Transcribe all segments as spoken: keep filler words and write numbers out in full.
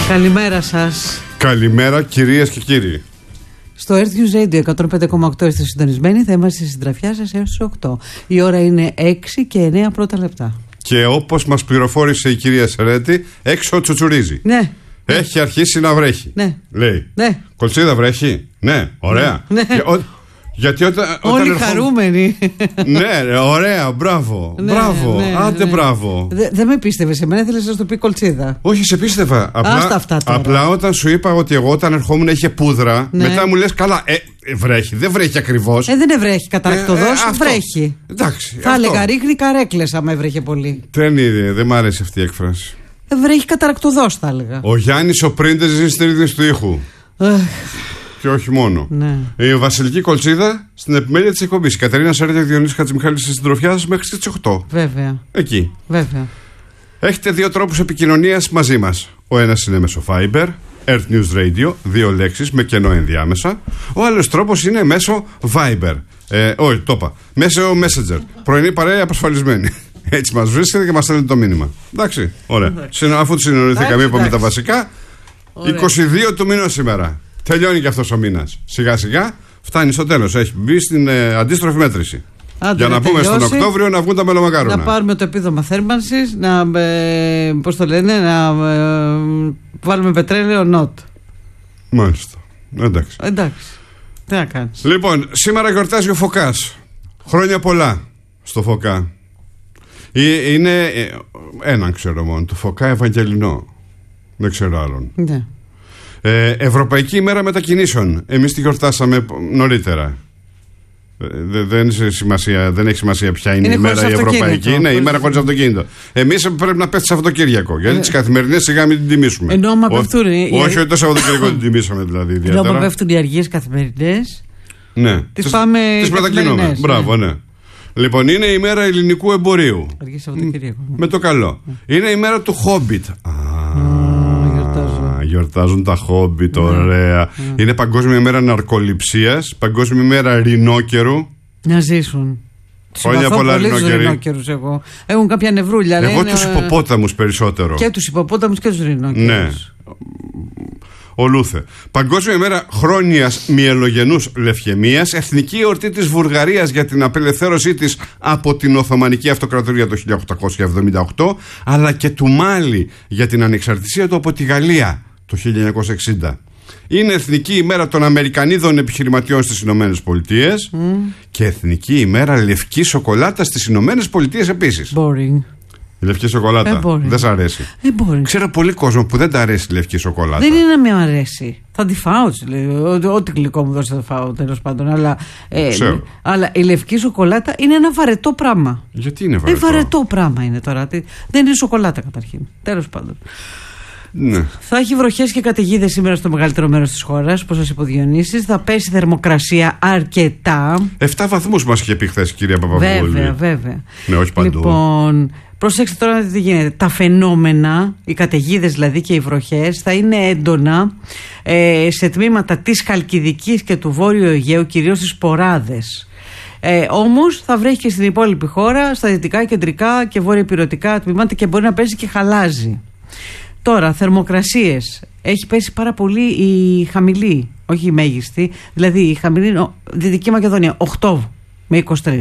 Καλημέρα σας. Καλημέρα κυρίες και κύριοι. Στο Earth News Radio εκατόν πέντε κόμμα οκτώ είστε συντονισμένοι. Θα είμαστε στη συντροφιά σας έως τις οκτώ. Η ώρα είναι έξι και εννέα πρώτα λεπτά. Και όπως μας πληροφόρησε η κυρία Σερέτη, έξω τσουτσουρίζει. Ναι. Έχει αρχίσει να βρέχει. Ναι. Λέει. Ναι. Κολτσίδα βρέχει. Ναι, ωραία. Ναι. Για, ο, γιατί όταν. Όλοι όταν ερχό... χαρούμενοι. Ναι, ωραία, μπράβο. Ναι, μπράβο. ναι, Άντε, ναι. μπράβο. Δεν δε με πίστευες, εμένα ήθελες να σου το πει Κολτσίδα. Όχι, σε πίστευα. Απλά, Άστα αυτά τώρα. απλά όταν σου είπα ότι εγώ όταν ερχόμουν είχε πούδρα, Ναι. μετά μου λες καλά. Ε, ε, βρέχει. Δεν βρέχει ακριβώς. Ε, δεν ευρέχει καταρακτοδός, Ε, ε, αυτό. βρέχει. Εντάξει. Θα αυτό. έλεγα ρίχνει καρέκλες άμα έβρεχε πολύ. Δεν είναι, δεν μ' άρεσε αυτή η έκφραση. Ε, βρέχει καταρακτοδός, θα έλεγα. Ο Γιάννης ο πρίντες ζει στη ρύθμιση του ήχου. Αχ, Και όχι μόνο. ναι. Η Βασιλική Κολτσίδα στην επιμέλεια της εκπομπής. Η Κατερίνα Σέρια και Διονύσης Χατζημιχάλης στη συντροφιά σας μέχρι τις οκτώ. Βέβαια. Εκεί. Βέβαια. Έχετε δύο τρόπους επικοινωνίας μαζί μας. Ο ένας είναι μέσω Viber, Earth News Radio, δύο λέξεις με κενό ενδιάμεσα. Ο άλλος τρόπος είναι μέσω Viber. Ε, όχι, το είπα. Μέσω Messenger. Πρωινή παρέα απασφαλισμένη. Έτσι μας βρίσκεται και μας στέλνετε το μήνυμα. Εντάξει, ωραία. Συνο- Αφού συνεννοηθήκαμε, είπαμε εντάξει. τα βασικά. Ωραία. είκοσι δύο του μήνα σήμερα. Τελειώνει και αυτός ο μήνας. Σιγά σιγά φτάνει στο τέλος. Έχει μπει στην ε, αντίστροφη μέτρηση. Άντε, Για να πούμε τελειώσει. στον Οκτώβριο να βγουν τα μελομακάρονα. Να πάρουμε το επίδομα θέρμανσης, να, ε, πώς το λένε, να ε, βάλουμε πετρέλαιο νότ. Μάλιστα. Εντάξει. Εντάξει, τι να κάνεις. Λοιπόν, σήμερα γιορτάζει ο Φωκάς. Χρόνια πολλά στο Φωκά. Ε, Είναι ε, έναν ξέρω μόνο, το Φωκά Ευαγγελινό. Δεν ξέρω άλλον. Ναι. Ε, Ευρωπαϊκή ημέρα μετακινήσεων. Εμείς τη γιορτάσαμε νωρίτερα. Ε, δε- δεν, είναι σημασία, δεν έχει σημασία ποια είναι, Είναι η μέρα χωρίς η αυτοκίνητο. ευρωπαϊκή. Είναι η Χωρίς- μέρα χωρίς αυτοκίνητο. Εμείς πρέπει να πέφτει Σαββατοκύριακο. Γιατί Ε, τις καθημερινές σιγά μην την τιμήσουμε. Ενώ άμα Ό- πέφτουν οι- όχι ότι το Σαββατοκύριακο την τιμήσαμε δηλαδή. Ενώ Ιδιαίτερα. που πέφτουν οι αργίες καθημερινές, Ναι. τις πάμε Τις μετακινούμε. καθημερινές, Μπράβο, ναι. Λοιπόν, είναι η μέρα ελληνικού εμπορίου. αργίες Σαββατοκύριακο. Με το καλό. Είναι η μέρα του Χόμπιτ. Α, γιορτάζω. γιορτάζουν τα Χόμπιτ, ωραία. Είναι Παγκόσμια μέρα ναρκοληψίας, Παγκόσμια μέρα ρινόκερου. Να ζήσουν. Τους Χρόνια συμπαθώ πολλά, πολύ τους ρινόκεροι. ρινόκερους εγώ. Έχουν κάποια νευρούλια. Εγώ λένε, τους ε, υποπόταμους περισσότερο. Και τους υποπόταμους και τους ρινόκερους. Ναι. Ο Λούθε. Παγκόσμια μέρα χρόνιας μυελογενούς λευχαιμίας, εθνική εορτή της Βουλγαρίας για την απελευθέρωσή της από την Οθωμανική Αυτοκρατορία το χίλια οκτακόσια εβδομήντα οκτώ, αλλά και του Μάλι για την ανεξαρτησία του από τη Γαλλία το χίλια εννιακόσια εξήντα. Είναι εθνική ημέρα των Αμερικανίδων επιχειρηματιών στις Ηνωμένες Πολιτείες mm. και εθνική ημέρα λευκή σοκολάτα στις Ηνωμένες Πολιτείες επίσης. Boring. Η λευκή σοκολάτα. Ε, μπορεί. Δεν σ' αρέσει. Ε, boring. Ξέρω πολύ κόσμο που δεν τα αρέσει η λευκή σοκολάτα. Δεν είναι να με αρέσει. Θα τη φάω, της λέω. Ό,τι- Ό,τι γλυκό μου δώσει θα φάω, τέλος πάντων. Αλλά, ε, Ξέρω. αλλά η λευκή σοκολάτα είναι ένα βαρετό πράγμα. Γιατί είναι Ε, βαρετό. βαρετό πράγμα είναι τώρα. Τι- Δεν είναι σοκολάτα καταρχήν. Τέλος πάντων. Ναι. Θα έχει βροχές και καταιγίδες σήμερα στο μεγαλύτερο μέρος της χώρας, όπως σας είπε ο Διονύσης. Θα πέσει θερμοκρασία αρκετά. Εφτά βαθμούς μας είχε πει χθες η κυρία Παπαβούλη. Βέβαια, βέβαια. Ναι, όχι παντού. Λοιπόν, προσέξτε τώρα να δείτε τι γίνεται. Τα φαινόμενα, οι καταιγίδες δηλαδή και οι βροχές, θα είναι έντονα ε, σε τμήματα της Χαλκιδικής και του Βόρειου Αιγαίου, κυρίως στις Ποράδες. Ε, όμως θα βρέχει και στην υπόλοιπη χώρα, στα δυτικά, κεντρικά και βόρειο-ηπειρωτικά τμήματα και μπορεί να πέσει και χαλάζει. Τώρα, θερμοκρασίες. Έχει πέσει πάρα πολύ η χαμηλή, όχι η μέγιστη. Δηλαδή η χαμηλή είναι Δυτική Μακεδονία, οκτώ με είκοσι τρία.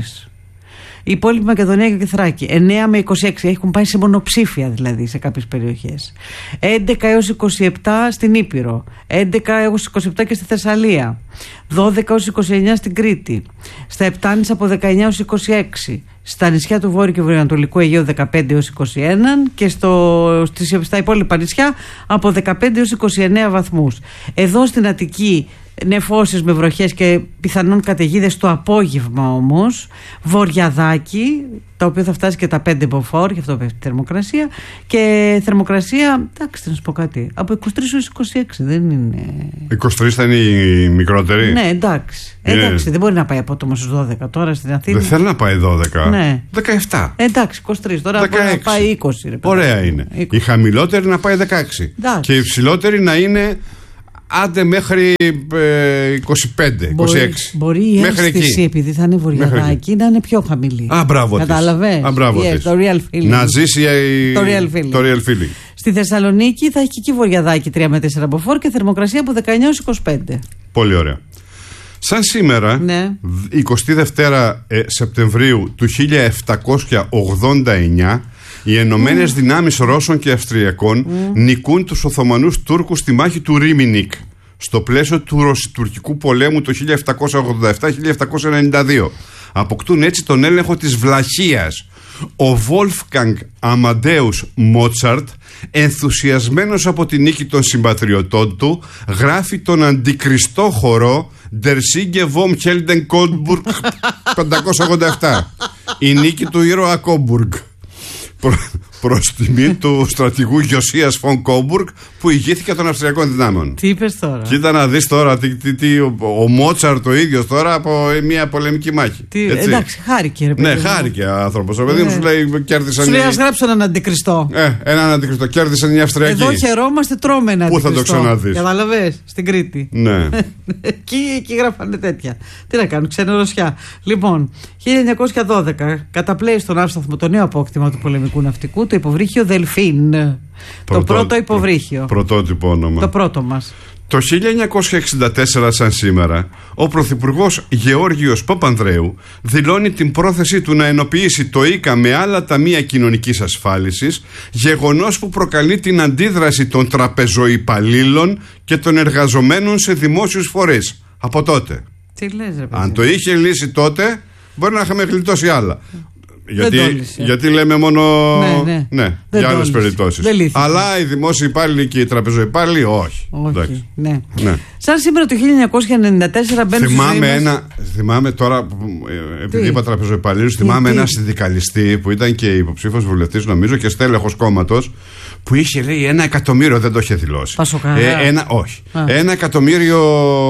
Η υπόλοιπη Μακεδονία και Θράκη, εννέα με είκοσι έξι. Έχουν πάει σε μονοψήφια δηλαδή σε κάποιες περιοχές. έντεκα έως είκοσι επτά στην Ήπειρο. έντεκα έως είκοσι επτά και στη Θεσσαλία. δώδεκα έως είκοσι εννέα στην Κρήτη. Στα Επτάνης από δεκαεννέα έως είκοσι έξι. Στα νησιά του Βόρειου και Βορειοανατολικού Αιγαίου δεκαπέντε έως είκοσι ένα και στο, στις, στα υπόλοιπα νησιά από δεκαπέντε έως είκοσι εννέα βαθμούς. Εδώ στην Αττική νεφώσεις με βροχές και πιθανόν καταιγίδες το απόγευμα όμως. Βορειαδάκι, τα οποία θα φτάσει και τα πέντε μποφόρ, γι' αυτό πέφτει η θερμοκρασία. Και θερμοκρασία, εντάξει, να σου πω κάτι, από είκοσι τρία έως είκοσι έξι, δεν είναι. είκοσι τρία θα είναι η μικρότερη. Ναι, εντάξει. Είναι... εντάξει, δεν μπορεί να πάει απότομα στους δώδεκα τώρα στην Αθήνα. Δεν θέλω να πάει δώδεκα. Ναι. δεκαεπτά. Εντάξει, είκοσι τρία. Τώρα μπορεί να πάει είκοσι. Ρε, ωραία είναι. είκοσι. Η χαμηλότερη να πάει δεκαέξι. Εντάξει. Και η υψηλότερη να είναι άντε μέχρι ε, είκοσι πέντε, είκοσι έξι. Μπορεί, μπορεί η μέχρι αίσθηση, εκεί. επειδή θα είναι βορειαδάκι, να είναι πιο χαμηλή. Α, μπράβο της. Κατάλαβες. Α, μπράβο yes, της. το real feeling. Να ζήσει η... το real feeling. Το real feeling. Στη Θεσσαλονίκη θα έχει και εκεί βορειαδάκι τρία με τέσσερα μποφόρ και θερμοκρασία από δεκαεννιά έως είκοσι πέντε. Πολύ ωραία. Σαν σήμερα, ναι. εικοστή δεύτερη ε, Σεπτεμβρίου του χίλια επτακόσια ογδόντα εννιά, οι Ενωμένες mm. Δυνάμεις Ρώσων και Αυστριακών mm. νικούν τους Οθωμανούς Τούρκους στη μάχη του Ρίμινικ στο πλαίσιο του Ρωσιτουρκικού πολέμου το χίλια επτακόσια ογδόντα επτά με χίλια επτακόσια ενενήντα δύο. Αποκτούν έτσι τον έλεγχο της Βλαχίας. Ο Βόλφγκανγκ Αμαντέους Μότσαρτ, ενθουσιασμένος από τη νίκη των συμπατριωτών του, γράφει τον αντικριστό χορό Der Siege vom Helden Coburg πεντακόσια ογδόντα επτά, η νίκη του ήρωα Κόμπουργκ, προ, προς τιμή του στρατηγού Γιωσίας Φον Κόμπουργκ που ηγήθηκε των Αυστριακών δυνάμεων. Τι είπες τώρα? Κοίτα να δεις τώρα τι, τι, τι, ο, ο Μότσαρτ το ίδιος τώρα από μια πολεμική μάχη. Τι, εντάξει, χάρηκε ρε παιδί. Ναι, χάρηκε ο άνθρωπος. Ο παιδί μου σου λέει κέρδισαν. Σου λέει ας γράψω έναν αντικριστό. Ε, έναν αντικριστό. Κέρδισαν οι Αυστριακοί. Εδώ χαιρόμαστε, τρώμε έναν αντικριστό. Πού θα το ξαναδείς? Καταλαβες, στην Κρήτη. Ναι. εκεί, εκεί γράφανε τέτοια. Τι να κάνουν, ξενορωσιά. Λοιπόν, χίλια εννιακόσια δώδεκα καταπλέει στον Αύσταθμο το νέο απόκτημα του πολεμικού ναυτικού, το υποβρύχιο Δελφίν. Πρωτό, το πρώτο υποβρύχιο. Πρωτότυπο όνομα. Το πρώτο μας. Το χίλια εννιακόσια εξήντα τέσσερα, σαν σήμερα, ο Πρωθυπουργός Γεώργιος Παπανδρέου δηλώνει την πρόθεσή του να ενοποιήσει το ΙΚΑ με άλλα ταμεία κοινωνικής ασφάλισης, γεγονός που προκαλεί την αντίδραση των τραπεζοϊπαλλήλων και των εργαζομένων σε δημόσιους φορείς. Από τότε. Τι λες, ρε παιδί. Αν το είχε λύσει τότε, μπορεί να είχαμε γλιτώσει άλλα. Γιατί, γιατί λέμε μόνο ναι, ναι. ναι, για άλλες περιπτώσεις. Αλλά οι δημόσιοι υπάλληλοι και οι τραπεζοϊπάλληλοι όχι. Όχι ναι. Ναι. Σαν σήμερα το χίλια εννιακόσια ενενήντα τέσσερα μπαίνουν θυμάμαι στις ένα, θυμάμαι τώρα, επειδή τι? είπα τραπεζοϊπαλλήλους, θυμάμαι ένα συνδικαλιστή που ήταν και υποψήφιος βουλευτής, νομίζω, και στέλεχος κόμματος, που είχε, λέει, ένα εκατομμύριο, δεν το είχε δηλώσει. Ε, ένα, όχι. Α. Ένα εκατομμύριο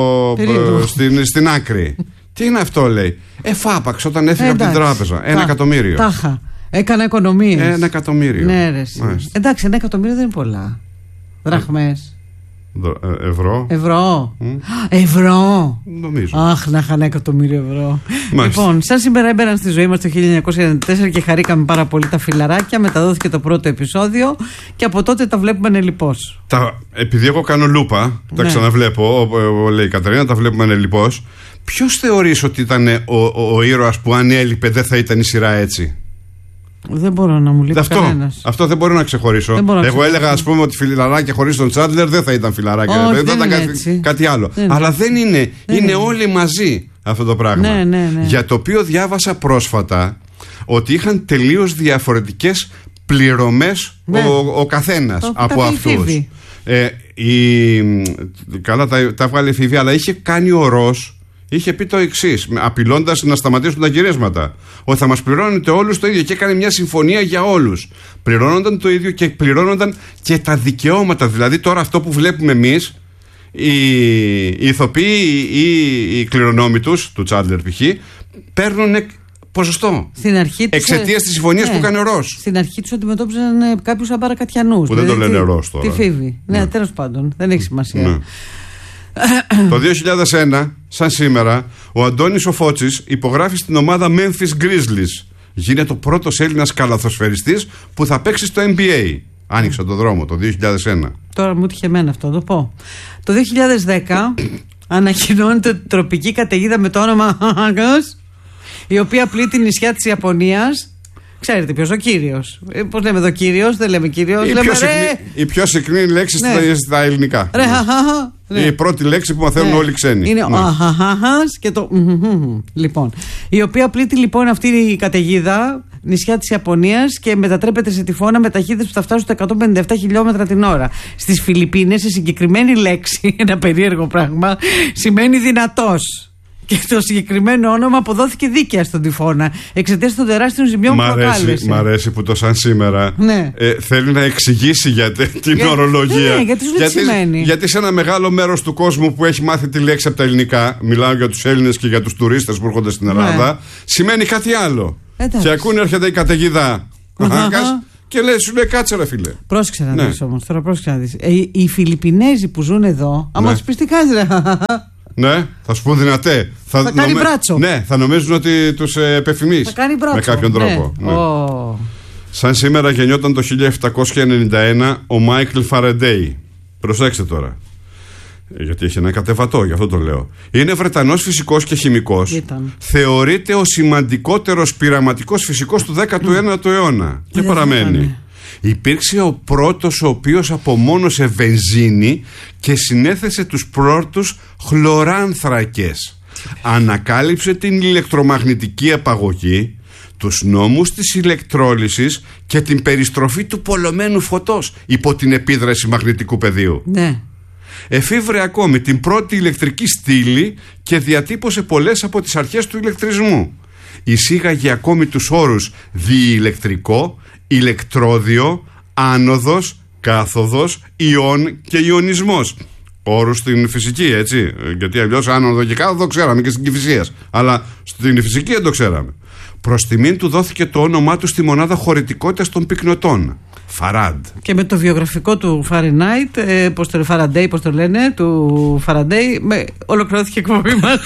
στην, στην άκρη. Τι είναι αυτό, λέει. Εφάπαξ όταν έφυγε ε, από την τράπεζα. Ένα τα, εκατομμύριο. Τάχα. Έκανα οικονομίες. Ένα εκατομμύριο. Ναι, ρε, εντάξει, ένα εκατομμύριο δεν είναι πολλά. Δραχμές. Ε, ευρώ. Ευρώ. Mm. Ευρώ. Νομίζω. Αχ, να είχα ένα εκατομμύριο ευρώ. Μάλιστα. Λοιπόν, σαν σήμερα έμπαιναν στη ζωή μας το χίλια εννιακόσια ενενήντα τέσσερα και χαρήκαμε πάρα πολύ τα φιλαράκια. Μεταδόθηκε το πρώτο επεισόδιο και από τότε τα βλέπουμε ενελιπώς. Τα, επειδή εγώ κάνω λούπα, τα ναι. ξαναβλέπω, λέει η Καταρίνα, τα βλέπουμε ενελιπώς. Ποιος θεωρείς ότι ήταν ο, ο, ο ήρωας που αν έλειπε δεν θα ήταν η σειρά έτσι? Δεν μπορώ να μου λείπει αυτό, κανένας. Αυτό δεν μπορώ να ξεχωρίσω. Εγώ να έλεγα ξεχωρίσω. Ας πούμε ότι φιλαράκια χωρίς τον Τσάντλερ δεν θα ήταν φιλαράκια. Όχι, δεν δεν θα ήταν κάτι, κάτι άλλο. Δεν Αλλά δεν είναι. Δεν είναι, είναι όλοι μαζί αυτό το πράγμα. Ναι, ναι, ναι. Για το οποίο διάβασα πρόσφατα ότι είχαν τελείως διαφορετικές πληρωμές ναι. ο, ο καθένας το, από αυτούς. Ε, η, καλά τα, τα βγάλε η εφηβεία, αλλά είχε κάνει ο Ρος. Είχε πει το εξής, απειλώντας να σταματήσουν τα γυρίσματα, ότι θα μας πληρώνετε όλους το ίδιο, και έκανε μια συμφωνία για όλους. Πληρώνονταν το ίδιο και πληρώνονταν και τα δικαιώματα. Δηλαδή τώρα αυτό που βλέπουμε εμείς, οι, οι ηθοποιοί ή οι, οι κληρονόμοι τους, του Τσάντλερ π.χ., παίρνουν ποσοστό. Εξαιτίας της συμφωνίας ναι. που έκανε ο Ρος. Στην αρχή τους αντιμετώπιζαν κάποιους σαν παρακατιανούς. Που δηλαδή, δεν το λένε Ρος τώρα. Τη φίβη. Ναι, ναι, τέλος πάντων. Δεν έχει σημασία. Ναι. Το δύο χιλιάδες ένα, σαν σήμερα, ο Αντώνης ο Φώτσης υπογράφει στην ομάδα Memphis Grizzlies. Γίνεται ο πρώτος Έλληνας καλαθοσφαιριστής που θα παίξει στο N B A. Άνοιξε τον δρόμο το δύο χιλιάδες ένα. Τώρα μου τύχε εμένα αυτό, το πω. Το δύο χιλιάδες δέκα ανακοινώνεται τροπική καταιγίδα με το όνομα η οποία πλήττει την νησιά της Ιαπωνίας. Ξέρετε ποιος, ο κύριος. Ε, πώς λέμε εδώ κύριος, δεν λέμε κύριος. Η, λέμε, πιο, ρε... συχνή, η πιο συχνή λέξη ναι. στα, στα ελληνικά. Ρε, ναι. Η πρώτη λέξη που μαθαίνουν ναι. όλοι οι ξένοι. Είναι ναι. ο αχαχαχας και το λοιπόν. Η οποία πλήττει λοιπόν αυτή η καταιγίδα νησιά της Ιαπωνίας και μετατρέπεται σε τυφώνα με ταχύτητες που θα φτάσουν στα εκατόν πενήντα επτά χιλιόμετρα την ώρα. Στις Φιλιππίνες η συγκεκριμένη λέξη, ένα περίεργο πράγμα, σημαίνει δυνατός. Και το συγκεκριμένο όνομα αποδόθηκε δίκαια στον τυφώνα εξαιτίας των τεράστιων ζημιών που προκάλεσε. Μ' αρέσει που το σαν σήμερα ναι. ε, θέλει να εξηγήσει για την για, ορολογία. Ναι, γιατί, γιατί, σημαίνει. γιατί σε ένα μεγάλο μέρος του κόσμου που έχει μάθει τη λέξη από τα ελληνικά, μιλάω για τους Έλληνες και για τους τουρίστες που έρχονται στην Ελλάδα, ναι. σημαίνει κάτι άλλο. Εντάξει. Και ακούνε έρχεται η καταιγίδα. Και λέει, σου λέει κάτσε ρε φίλε. Πρόσεξε να δεις όμως. Τώρα πρόσεξε να δεις. Ε, οι Φιλιππινέζοι που ζουν εδώ, άμα τους πεις τι κάνεις ρε. Ναι, θα σου πούν δυνατέ. Θα, θα κάνει νομε... μπράτσο. Ναι, θα νομίζουν ότι τους ε, επεφημείς. Θα κάνει μπράτσο. Με κάποιον τρόπο. Ναι. Ναι. Oh. Σαν σήμερα γεννιόταν το χίλια επτακόσια ενενήντα ένα ο Μάικλ Φαραντέι. Προσέξτε τώρα. Γιατί έχει ένα κατεβατό, γι' αυτό το λέω. Είναι Βρετανός φυσικός και χημικός. Ήταν. Θεωρείται ο σημαντικότερος πειραματικός φυσικός του δέκατου ένατου αιώνα. Και παραμένει. Ήταν. Υπήρξε ο πρώτος ο οποίος απομόνωσε βενζίνη και συνέθεσε τους πρώτους χλωράνθρακες. Ανακάλυψε την ηλεκτρομαγνητική απαγωγή, τους νόμους της ηλεκτρόλυσης και την περιστροφή του πολλωμένου φωτός υπό την επίδραση μαγνητικού πεδίου. Ναι. Εφήβρε ακόμη την πρώτη ηλεκτρική στήλη και διατύπωσε πολλές από τις αρχές του ηλεκτρισμού. Εισήγαγε ακόμη τους όρους διηλεκτρικό, ηλεκτρόδιο, άνοδος, κάθοδος, ιόν και ιονισμός. Όρους στην φυσική, έτσι. Γιατί αλλιώς άνοδο και κάθοδο ξέραμε και στην Κηφισίας. Αλλά στην φυσική δεν το ξέραμε. Προς τιμήν του δόθηκε το όνομά του στη μονάδα χωρητικότητας των πυκνοτών. Φαράντ. Και με το βιογραφικό του Φαρενάιτ, ε, πώς το Φαραντέι, πώς το λένε, του Φαραντέι, με, ολοκληρώθηκε η εκπομπή μας.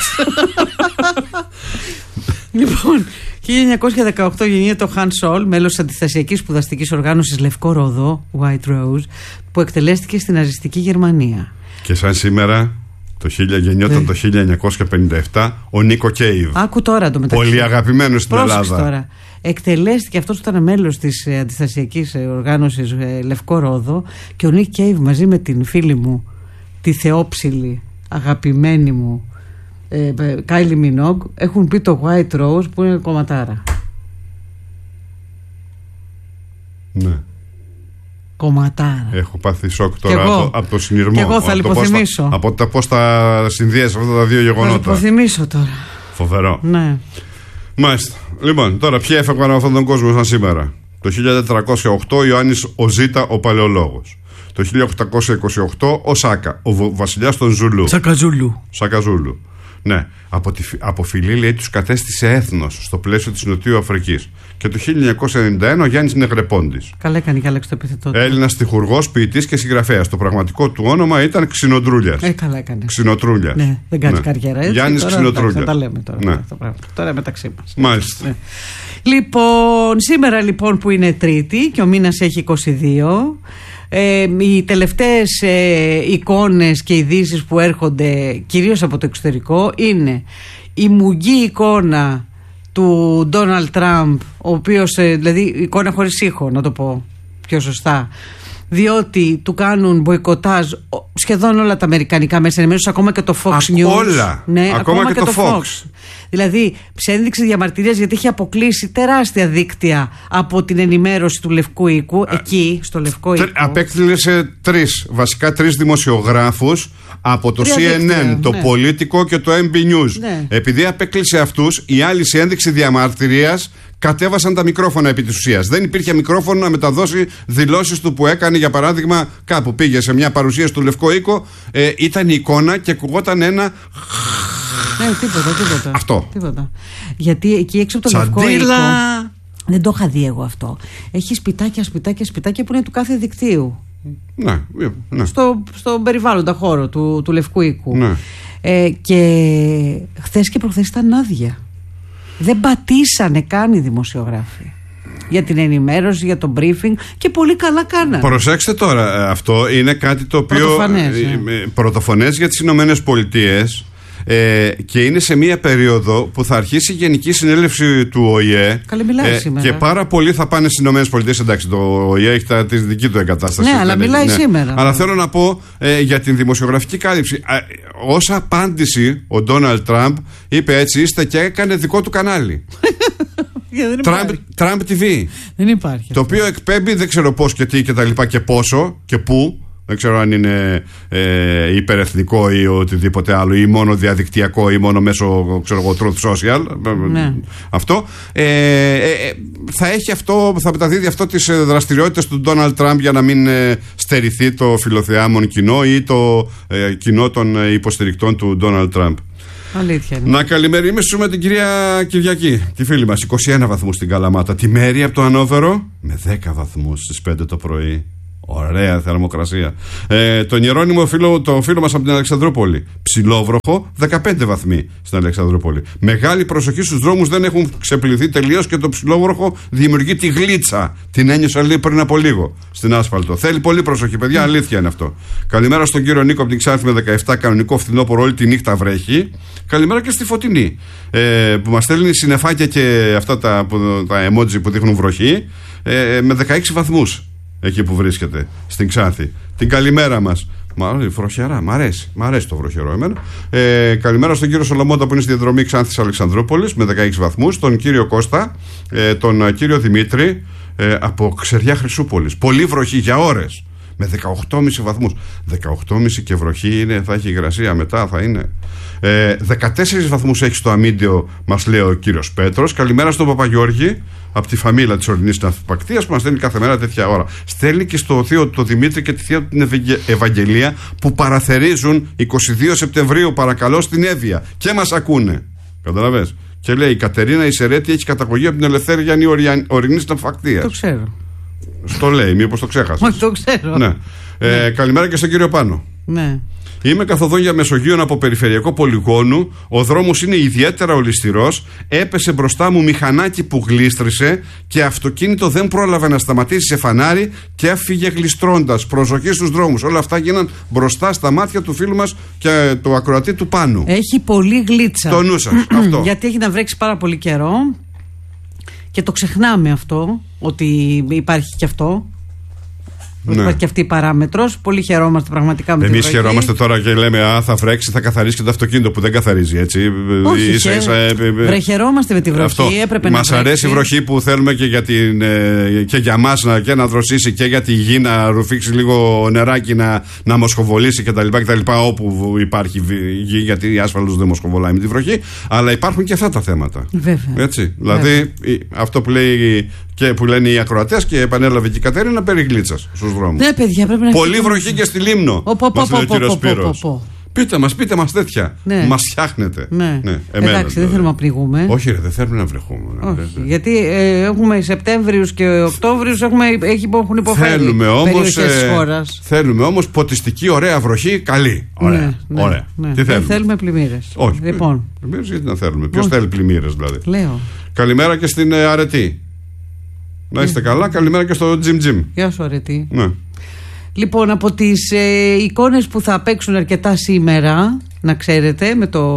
Λοιπόν, χίλια εννιακόσια δεκαοκτώ γεννιέται ο Χαν Σόλ, μέλος της αντιστασιακής σπουδαστικής οργάνωσης Λευκό Ρόδο, White Rose, που εκτελέστηκε στην ναζιστική Γερμανία. Και σαν σήμερα, το χίλια γεννιόταν το χίλια εννιακόσια πενήντα επτά ο Νίκο Κέιβ. Άκου τώρα το μεταξύ. Πολύ αγαπημένος στην Ελλάδα. Τώρα. Εκτελέστηκε, αυτός που ήταν μέλος της αντιστασιακής οργάνωσης Λευκό Ρόδο, και ο Νίκ Κέιβ μαζί με την φίλη μου, τη Θεόψιλη, αγαπημένη μου, Κάιλι Μινόγκ, έχουν πει το White Rose που είναι κομματάρα. Ναι. Κομματάρα. Έχω πάθει σοκ τώρα από, από το συνειρμό. Και εγώ θα λιποθυμίσω. Από το πώς θα συνδυάσει αυτά τα δύο γεγονότα. Θα λιποθυμίσω τώρα. Φοβερό. Ναι. Μάλιστα. Λοιπόν, τώρα ποιοι έφευγαν από αυτόν τον κόσμο σαν σήμερα. Το χίλια τετρακόσια οκτώ ο Ιωάννης ο Ζήτα, ο Παλαιολόγος. Το χίλια οκτακόσια είκοσι οκτώ ο Σάκα, ο βασιλιάς των Ζουλού. Σακαζούλου. Σακαζούλου. Ναι, από, τη, από φυλή, λέει, τους κατέστησε έθνος στο πλαίσιο της Νοτιού Αφρικής. Και το χίλια εννιακόσια ενενήντα ένα ο Γιάννης Νεγρεπόντης. Καλά έκανε και άλλαξε το επιθετό του. Έλληνας τυχουργός, ποιητής και συγγραφέας. Το πραγματικό του όνομα ήταν Ξινοτρούλιας. Ε, καλά έκανε. Ξινοτρούλιας. Ναι, δεν κάνει ναι. καριέρα έτσι. Γιάννης Ξινοτρούλιας. Τα λέμε τώρα. Ναι. Το πράγμα. Τώρα μεταξύ μας. Μάλιστα. Ναι. Λοιπόν, σήμερα λοιπόν που είναι Τρίτη και ο μήνας έχει είκοσι δύο. Ε, οι τελευταίες ε, εικόνες και ειδήσεις που έρχονται κυρίως από το εξωτερικό είναι η μουγγή εικόνα του Ντόναλντ Τραμπ, ο οποίος, ε, δηλαδή εικόνα χωρίς ήχο, να το πω πιο σωστά, διότι του κάνουν μποϊκοτάζ σχεδόν όλα τα αμερικανικά μέσα ενημέρωσης, ακόμα και το Fox Α, News. Όλα. Ναι, ακόμα, ακόμα και, και το, το Fox. Fox. Δηλαδή, σε ένδειξη διαμαρτυρίας, γιατί έχει αποκλείσει τεράστια δίκτυα από την ενημέρωση του Λευκού Οίκου, Α, εκεί, στο Λευκό Οίκο. Απέκτησε τρεις, βασικά τρεις δημοσιογράφους από το Τρία σι εν εν, δίκτυα, το ναι. Πολιτικό και το εμ μπι News. Ναι. Επειδή απέκλεισε αυτούς, οι άλλοι σε ένδειξη διαμαρτυρίας κατέβασαν τα μικρόφωνα επί της ουσίας. Δεν υπήρχε μικρόφωνο να μεταδώσει δηλώσεις του που έκανε, για παράδειγμα, κάπου πήγε σε μια παρουσίαση του Λευκό Οίκο, ε, ήταν η εικόνα και ακουγόταν ένα. Ναι, τίποτα, τίποτα. Αυτό. Τίποτα. Γιατί εκεί έξω από το Λευκό Οίκο. Δεν το είχα δει εγώ αυτό. Έχει σπιτάκια, σπιτάκια, σπιτάκια που είναι του κάθε δικτύου. Ναι, ναι. Στο, στο περιβάλλοντα χώρο του, του Λευκού Οίκου. Ναι. Ε, και χθες και προχθές ήταν άδεια. Δεν πατήσανε καν οι δημοσιογράφοι για την ενημέρωση, για το briefing, και πολύ καλά κάνανε. Προσέξτε τώρα, αυτό είναι κάτι το οποίο πρωτοφανές, ε. πρωτοφανές για τις Ηνωμένες Πολιτείες, ε, και είναι σε μία περίοδο που θα αρχίσει η Γενική Συνέλευση του Ο Η Ε. Καλή μιλάει ε, σήμερα. Και πάρα πολλοί θα πάνε στις Ηνωμένες Πολιτείες. Εντάξει, το Ο Η Ε έχει τα, τη δική του εγκατάσταση. Ναι, αλλά μιλάει ναι. σήμερα. Αλλά θέλω να πω ε, για την δημοσιογραφική κάλυψη. Ε, ως απάντηση, ο Ντόναλντ Τραμπ είπε έτσι, είστε, και έκανε δικό του κανάλι. Τραμπ τι βι. Δεν υπάρχει. Το οποίο εκπέμπει δεν ξέρω πώς και τι και τα λοιπά και πόσο και πού. Δεν ξέρω αν είναι ε, υπερεθνικό ή οτιδήποτε άλλο, ή μόνο διαδικτυακό ή μόνο μέσω, ξέρω εγώ, Truth Social. Ναι. Αυτό. Ε, ε, θα έχει αυτό, θα μεταδίδει αυτό τις δραστηριότητες του Ντόναλντ Τραμπ για να μην ε, στερηθεί το φιλοθεάμον κοινό ή το ε, κοινό των υποστηρικτών του Ντόναλντ Τραμπ. Αλήθεια είναι. Να καλημερίσουμε την κυρία Κυριακή, τη φίλη μας. είκοσι ένα βαθμούς στην Καλαμάτα. Τη Μέρη από το Ανόβερο με δέκα βαθμούς στις πέντε το πρωί. Ωραία θερμοκρασία. Ε, τον Ιερώνυμο φίλο, το φίλο μας από την Αλεξανδρούπολη. Ψιλόβροχο, δεκαπέντε βαθμοί στην Αλεξανδρούπολη. Μεγάλη προσοχή στους δρόμους, δεν έχουν ξεπληθεί τελείως και το ψιλόβροχο δημιουργεί τη γλίτσα. Την ένιωσα λέει πριν από λίγο στην άσφαλτο. Θέλει πολύ προσοχή, παιδιά, αλήθεια είναι αυτό. Καλημέρα στον κύριο Νίκο από την Ξάνθη με δεκαεπτά, κανονικό φθινόπωρο, όλη τη νύχτα βρέχει. Καλημέρα και στη Φωτεινή ε, που μας στέλνει συννεφάκια και αυτά τα, τα emoji που δείχνουν βροχή ε, με δεκαέξι βαθμούς. Εκεί που βρίσκεται, στην Ξάνθη. Την καλημέρα μας. Μα βροχερά, μ' αρέσει. Μ' αρέσει το βροχερό εμένα. Ε, καλημέρα στον κύριο Σολομόντα που είναι στη διαδρομή Ξάνθης Αλεξανδρούπολης με δεκαέξι βαθμούς. Τον κύριο Κώστα, ε, τον κύριο Δημήτρη ε, από Ξεριά Χρυσούπολης. Πολύ βροχή για ώρες. Με δεκαοκτώ κόμμα πέντε βαθμούς. δεκαοκτώ κόμμα πέντε και βροχή είναι, θα έχει υγρασία μετά, θα είναι. Ε, δεκατέσσερις βαθμούς έχει στο Αμίντιο, μας λέει ο κύριος Πέτρος. Καλημέρα στον Παπαγιώργη από τη φαμίλα της Ορεινής Ναυπακτείας που μας στέλνει κάθε μέρα τέτοια ώρα. Στέλνει και στο θείο το Δημήτρη και τη θεία του την Ευαγγελία που παραθερίζουν είκοσι δύο Σεπτεμβρίου, παρακαλώ, στην Εύβοια και μας ακούνε. Καταλαβες. Και λέει η Κατερίνα η Σερέτη έχει καταγωγή από την Ελευθέριανη Ορεινής Ναυπακτείας. Το ξέρω. Στο λέει, μήπως το ξέχασες. Όχι, το ξέρω. Ναι. Ε, ναι. Καλημέρα και στον κύριο Πάνο. Ναι. Είμαι καθοδόν για Μεσογείων από περιφερειακό πολυγόνου. Ο δρόμος είναι ιδιαίτερα ολισθηρός. Έπεσε μπροστά μου μηχανάκι που γλίστρισε και αυτοκίνητο δεν πρόλαβε να σταματήσει σε φανάρι και έφυγε γλιστρώντας. Προσοχή στους δρόμους. Όλα αυτά γίναν μπροστά στα μάτια του φίλου μας και του ακροατή του Πάνου. Έχει πολύ γλίτσα. Το νου σας. Αυτό. Γιατί έχει να βρέξει πάρα πολύ καιρό και το ξεχνάμε αυτό, ότι υπάρχει και αυτό. Ναι. Υπάρχει και αυτή η παράμετρος. Πολύ χαιρόμαστε πραγματικά με την Εμείς χαιρόμαστε τώρα και λέμε α, θα βρέξει, θα καθαρίσει και το αυτοκίνητο που δεν καθαρίζει, έτσι. Όχι, ίσα, ίσα, ε, ε, βρε, χαιρόμαστε με τη βροχή. Αυτό. Έπρεπε μας να αρέσει η βροχή που θέλουμε και για, την, ε, και για μας να, και να δροσίσει και για τη γη να ρουφήξει λίγο νεράκι, να, να μοσχοβολήσει κτλ. Όπου υπάρχει γη, γιατί η άσφαλτος δεν μοσχοβολάει με τη βροχή. Αλλά υπάρχουν και αυτά τα θέματα. Βέβαια. Έτσι. Δηλαδή αυτό που λέει. Και που λένε οι ακροατές και επανέλαβε και η Κατερίνα περί γλίτσας στους δρόμους. Ναι, παιδιά, πρέπει να. Πολύ βροχή και στη Λίμνο. Μας λέει ο κύριος Σπύρος. Πείτε μας, πείτε μας τέτοια. Ναι. Μας φτιάχνετε. Ναι. Ναι. Εντάξει, εμένα, δεν θέλουμε να πληγούμε. Όχι, ρε, δεν θέλουμε να βρεχούμε. Όχι, γιατί ε, έχουμε Σεπτέμβριους και Οκτώβριους, έχουμε, έχουν υποφέρει θέλουμε όμως, περιοχές της χώρας. Θέλουμε όμως ποτιστική, ωραία βροχή, καλή. Ωραία. Ναι, ναι, ωραία. Ναι. Τι θέλουμε. Δεν θέλουμε πλημμύρες. Όχι. Λοιπόν. Πλημμύρες γιατί να θέλουμε. Ποιος θέλει πλημμύρες δηλαδή. Λέω. Καλημέρα και στην ε, Αρετή. Να είστε καλά, καλημέρα και στο Τζιμ Τζιμ. Γεια σου, Αρετή. Ναι. Λοιπόν, από τις ε, εικόνες που θα παίξουν αρκετά σήμερα, να ξέρετε, με το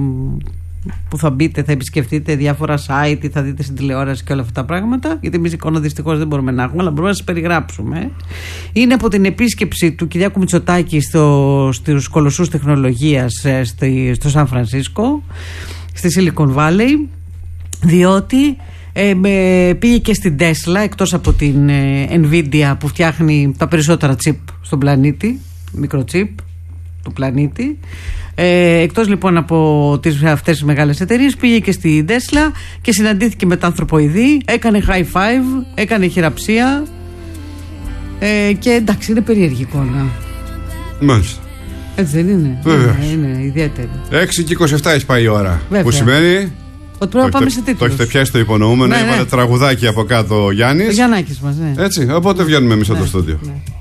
που θα μπείτε, θα επισκεφτείτε διάφορα site, θα δείτε στην τηλεόραση και όλα αυτά τα πράγματα, γιατί εμείς εικόνα δυστυχώς δεν μπορούμε να έχουμε, αλλά μπορούμε να σας περιγράψουμε. Είναι από την επίσκεψη του Κυριάκου Μητσοτάκη στο, στους κολοσσούς τεχνολογίας ε, στο, στο Σαν Φρανσίσκο, στη Silicon Valley, διότι Ε, με, πήγε και στην Tesla, εκτός από την ε, Nvidia που φτιάχνει τα περισσότερα chip στον πλανήτη, μικροτσίπ του πλανήτη, ε, εκτός λοιπόν από τις, αυτές τις μεγάλες εταιρείες, πήγε και στην Tesla και συναντήθηκε με τα ανθρωποειδή, έκανε high five, έκανε χειραψία ε, και εντάξει, είναι περίεργη εικόνα. Μάλιστα. Έτσι δεν είναι? Βέβαια. Είναι, είναι ιδιαίτερη. έξι και είκοσι επτά έχει πάει η ώρα. Βέβαια. Που σημαίνει ότι πρέπει να πάμε σε τίτλους. Το έχετε πιάσει το υπονοούμενο, ναι, έβαλε ναι. τραγουδάκι από κάτω ο Γιάννης. Ο Γιαννάκης μας, ναι. Έτσι, οπότε βγαίνουμε εμείς από ναι, το στούντιο. Ναι.